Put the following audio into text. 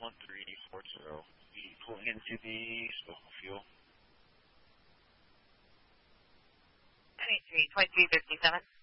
1340. Be pulling into the smoke fuel. 2357.